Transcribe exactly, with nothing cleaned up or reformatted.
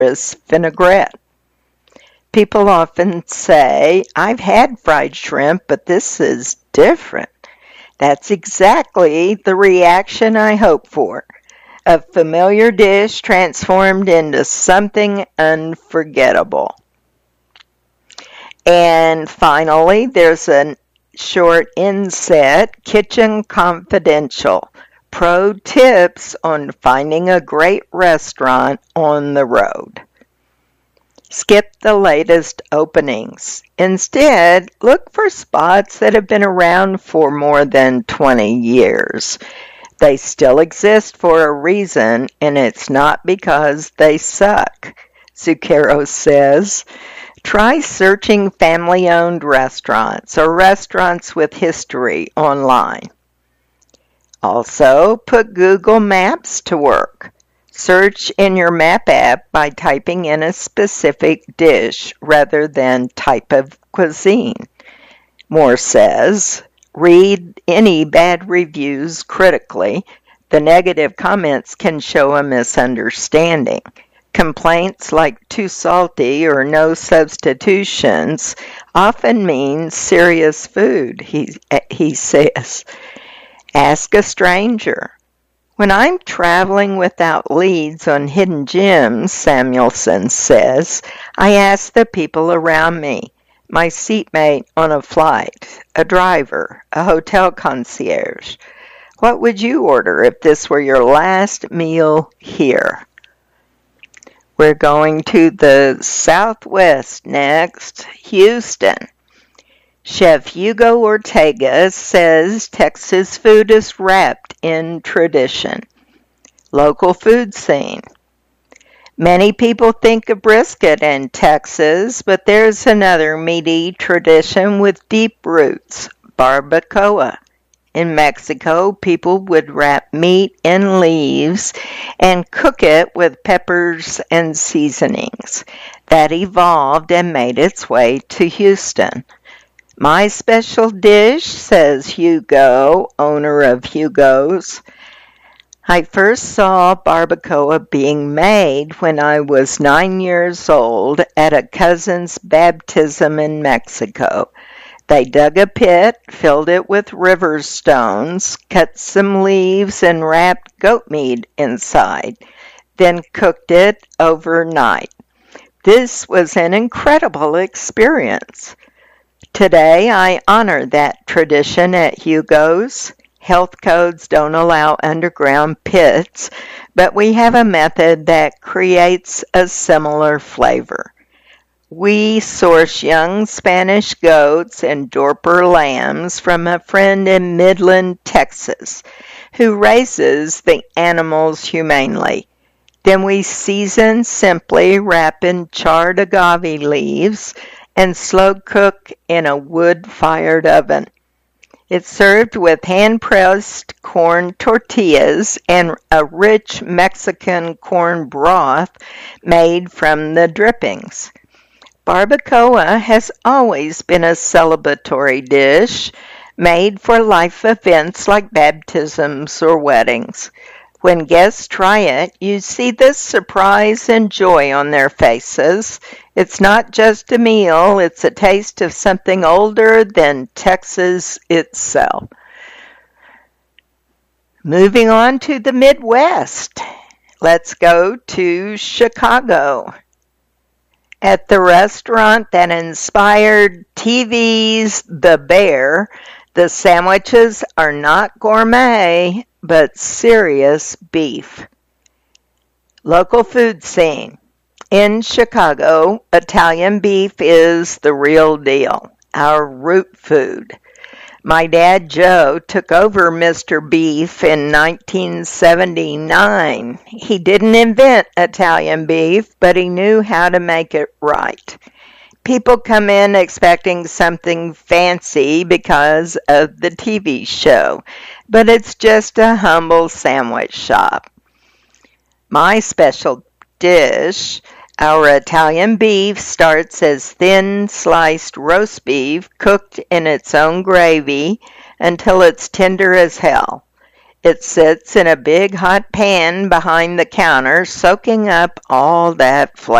citrus vinaigrette. People often say, I've had fried shrimp, but this is different. That's exactly the reaction I hope for. A familiar dish transformed into something unforgettable. And finally, there's a short inset, Kitchen Confidential. Pro tips on finding a great restaurant on the road. Skip the latest openings. Instead, look for spots that have been around for more than twenty years. They still exist for a reason, and it's not because they suck. Zucchero says, try searching family-owned restaurants or restaurants with history online. Also, put Google Maps to work. Search in your map app by typing in a specific dish rather than type of cuisine. Moore says, read any bad reviews critically. The negative comments can show a misunderstanding. Complaints like too salty or no substitutions often mean serious food, he, he says. Ask a stranger. When I'm traveling without leads on hidden gems, Samuelson says, I ask the people around me, my seatmate on a flight, a driver, a hotel concierge, what would you order if this were your last meal here? We're going to the Southwest next, Houston. Chef Hugo Ortega says Texas food is wrapped in tradition. Local food scene. Many people think of brisket in Texas, but there's another meaty tradition with deep roots, barbacoa. In Mexico, people would wrap meat in leaves and cook it with peppers and seasonings. That evolved and made its way to Houston. My special dish, says Hugo, owner of Hugo's. I first saw barbacoa being made when I was nine years old at a cousin's baptism in Mexico. They dug a pit, filled it with river stones, cut some leaves, and wrapped goat meat inside, then cooked it overnight. This was an incredible experience. Today, I honor that tradition at Hugo's. Health codes don't allow underground pits, but we have a method that creates a similar flavor. We source young Spanish goats and Dorper lambs from a friend in Midland, Texas, who raises the animals humanely. Then we season simply, wrap in charred agave leaves, and slow cook in a wood-fired oven. It's served with hand-pressed corn tortillas and a rich Mexican corn broth made from the drippings. Barbacoa has always been a celebratory dish made for life events like baptisms or weddings. When guests try it, you see the surprise and joy on their faces. It's not just a meal, it's a taste of something older than Texas itself. Moving on to the Midwest, let's go to Chicago. At the restaurant that inspired T V's The Bear, the sandwiches are not gourmet, but serious beef. Local food scene. In Chicago, Italian beef is the real deal, our root food. My dad, Joe, took over Mister Beef in nineteen seventy-nine. He didn't invent Italian beef, but he knew how to make it right. People come in expecting something fancy because of the T V show, but it's just a humble sandwich shop. My special dish, our Italian beef, starts as thin sliced roast beef cooked in its own gravy until it's tender as hell. It sits in a big hot pan behind the counter, soaking up all that flavor.